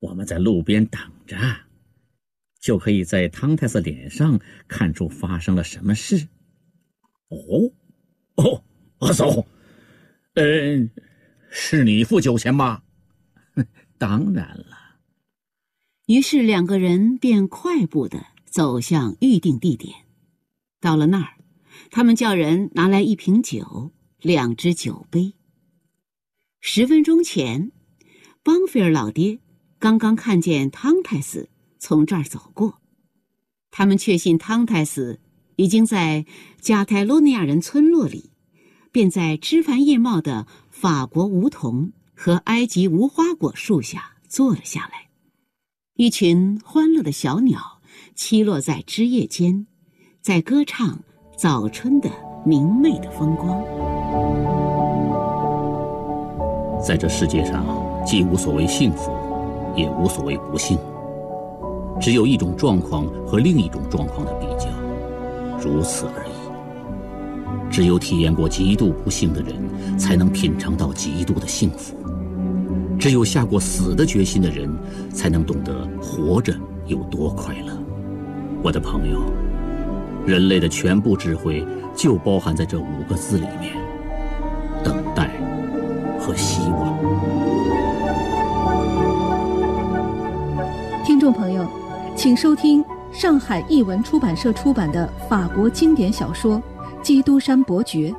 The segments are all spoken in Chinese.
我们在路边等着，就可以在汤太斯脸上看出发生了什么事。阿嫂，是你付酒钱吗？当然了。 于是两个人便快步地走向预定地点。到了那儿，他们叫人拿来一瓶酒，2只酒杯。10分钟前，邦菲尔老爹刚刚看见汤太斯从这儿走过，他们确信汤太斯已经在加泰罗尼亚人村落里，便在枝繁叶茂的法国梧桐和埃及无花果树下坐了下来。一群欢乐的小鸟栖落在枝叶间，在歌唱早春的明媚的风光。 在这世界上，既无所谓幸福，也无所谓不幸，只有一种状况和另一种状况的比较，如此而已。只有体验过极度不幸的人，才能品尝到极度的幸福；只有下过死的决心的人，才能懂得活着有多快乐。我的朋友，人类的全部智慧就包含在这5个字里面：等待和希望。 听众朋友，请收听上海译文出版社出版的法国经典小说《基督山伯爵》。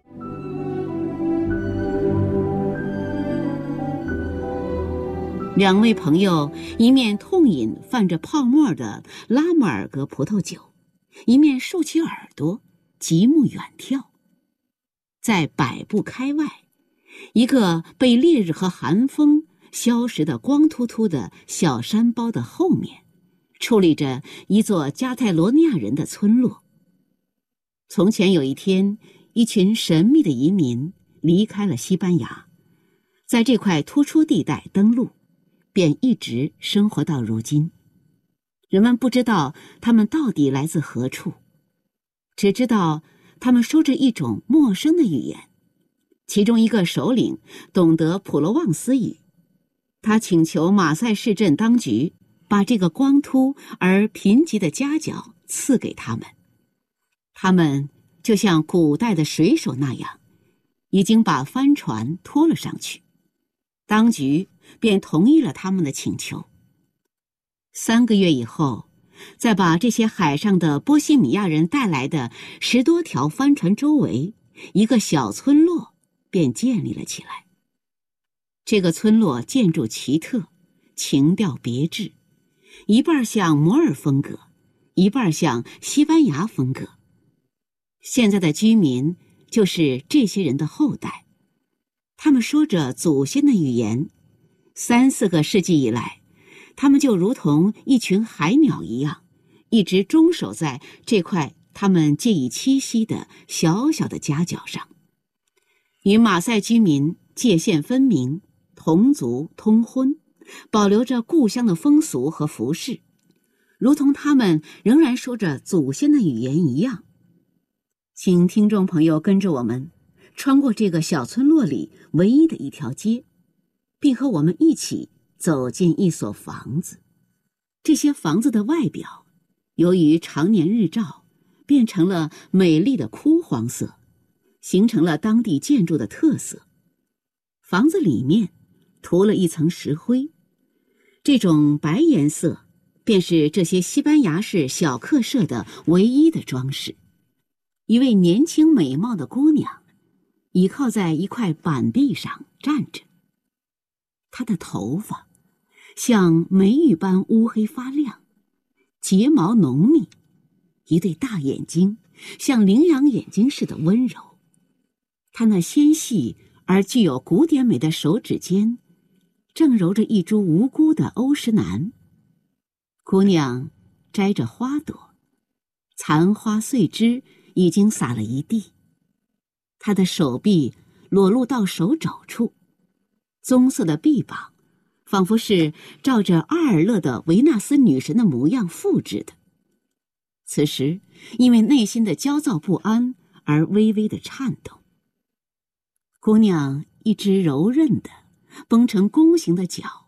2位朋友一面痛饮泛着泡沫的拉姆尔格葡萄酒，一面竖起耳朵，极目远眺。在100步开外，一个被烈日和寒风消蚀得光秃秃的小山包的后面，矗立着一座加泰罗尼亚人的村落。从前有一天，一群神秘的移民离开了西班牙，在这块突出地带登陆，便一直生活到如今。人们不知道他们到底来自何处，只知道他们说着一种陌生的语言。其中一个首领懂得普罗旺斯语，他请求马赛市镇当局把这个光秃而贫瘠的家脚赐给他们。他们就像古代的水手那样，已经把帆船拖了上去，当局便同意了他们的请求。3个月以后，再把这些海上的波西米亚人带来的10多条帆船周围，一个小村落便建立了起来。这个村落建筑奇特，情调别致，一半像摩尔风格，一半像西班牙风格。现在的居民就是这些人的后代，他们说着祖先的语言。3、4个世纪以来，他们就如同一群海鸟一样，一直终守在这块他们借以栖息的小小的家角上，与马赛居民界限分明，同族通婚，保留着故乡的风俗和服饰，如同他们仍然说着祖先的语言一样。请听众朋友跟着我们穿过这个小村落里唯一的一条街，并和我们一起走进一所房子。这些房子的外表由于常年日照变成了美丽的枯黄色，形成了当地建筑的特色。房子里面涂了一层石灰，这种白颜色便是这些西班牙式小客舍的唯一的装饰。一位年轻美貌的姑娘倚靠在一块板壁上站着，她的头发像梅玉般乌黑发亮，睫毛浓密，一对大眼睛像羚羊眼睛似的温柔。她那纤细而具有古典美的手指间正揉着一株无辜的欧石楠。姑娘摘着花朵，残花碎枝已经洒了一地。她的手臂裸露到手肘处，棕色的臂膀仿佛是照着阿尔勒的维纳斯女神的模样复制的。此时因为内心的焦躁不安而微微的颤动。姑娘一只柔韧的绷成弓形的脚